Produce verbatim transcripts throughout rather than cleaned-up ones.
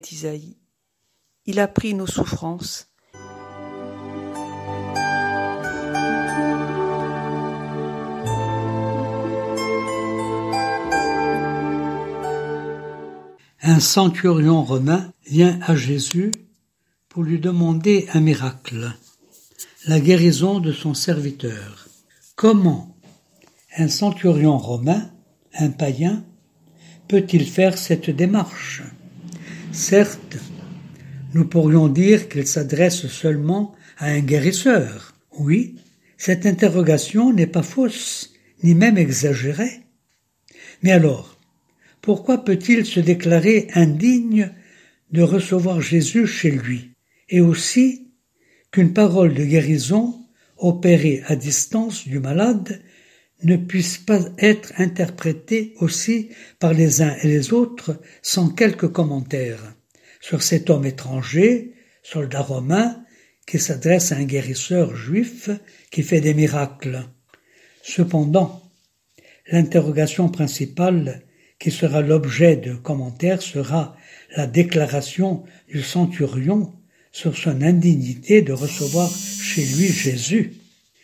Isaïe. Il a pris nos souffrances. Un centurion romain vient à Jésus pour lui demander un miracle, la guérison de son serviteur. Comment un centurion romain, un païen, peut-il faire cette démarche ? Certes, nous pourrions dire qu'il s'adresse seulement à un guérisseur. Oui, cette interrogation n'est pas fausse, ni même exagérée. Mais alors, pourquoi peut-il se déclarer indigne de recevoir Jésus chez lui, et aussi qu'une parole de guérison opérée à distance du malade ne puisse pas être interprétée aussi par les uns et les autres sans quelques commentaires sur cet homme étranger, soldat romain, qui s'adresse à un guérisseur juif qui fait des miracles. Cependant, l'interrogation principale qui sera l'objet de commentaires sera la déclaration du centurion sur son indignité de recevoir chez lui Jésus.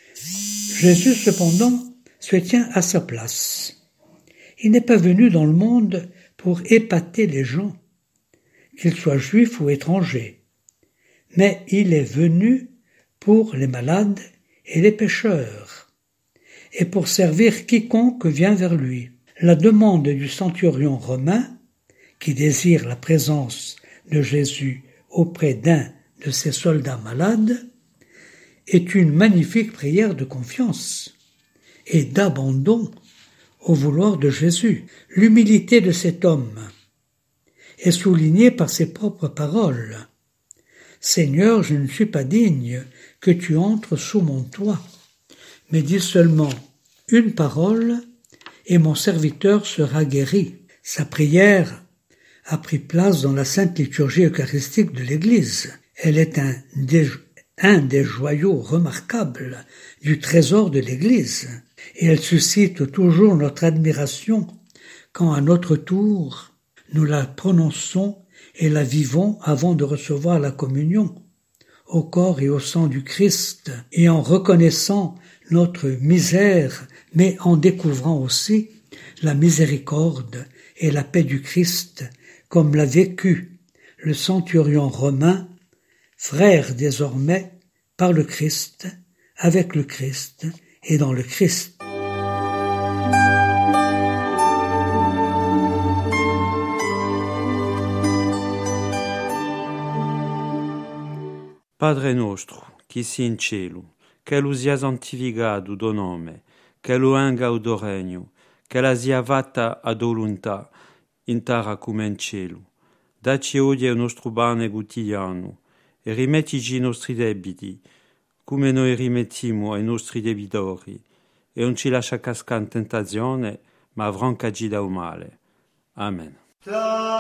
Jésus, cependant, se tient à sa place. Il n'est pas venu dans le monde pour épater les gens, qu'ils soient juifs ou étrangers, mais il est venu pour les malades et les pécheurs, et pour servir quiconque vient vers lui. La demande du centurion romain, qui désire la présence de Jésus auprès d'un de ses soldats malades, est une magnifique prière de confiance et d'abandon au vouloir de Jésus. L'humilité de cet homme est soulignée par ses propres paroles. « Seigneur, je ne suis pas digne que tu entres sous mon toit, mais dis seulement une parole et mon serviteur sera guéri. » Sa prière a pris place dans la sainte liturgie eucharistique de l'Église. Elle est un des, un des joyaux remarquables du trésor de l'Église, et elle suscite toujours notre admiration quand à notre tour nous la prononçons et la vivons avant de recevoir la communion au corps et au sang du Christ, et en reconnaissant notre misère, mais en découvrant aussi la miséricorde et la paix du Christ, comme l'a vécu le centurion romain, frère désormais par le Christ, avec le Christ et dans le Christ. Padre nostro, qui si in cielo, che lo sia santificato tuo nome, che lo venga il tuo regno, che la sia fatta a tua volontà, in terra come in cielo. Dacci oggi il nostro pane quotidiano, e rimettici i nostri debiti, come noi rimettiamo ai nostri debitori, e non ci lascia cascare in tentazione, ma affrancaci dal male. Amen.